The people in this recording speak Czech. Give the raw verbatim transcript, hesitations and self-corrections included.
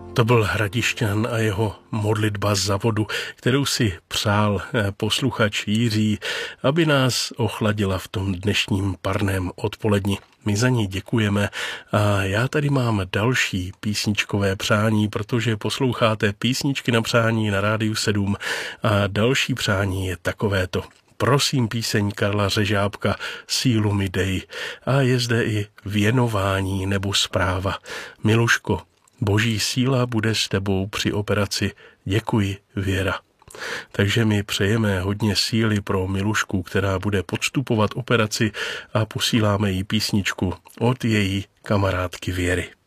To byl Hradišťan a jeho modlitba za vodu, kterou si přál posluchač Jiří, aby nás ochladila v tom dnešním parném odpoledni. My za ní děkujeme a já tady mám další písničkové přání, protože posloucháte písničky na přání na Rádiu sedm a další přání je takovéto. Prosím píseň Karla Řežábka Sílu mi dej a je zde i věnování nebo zpráva. Miluško, Boží síla bude s tebou při operaci. Děkuji, Věra. Takže my přejeme hodně síly pro Milušku, která bude podstupovat operaci a posíláme jí písničku od její kamarádky Věry.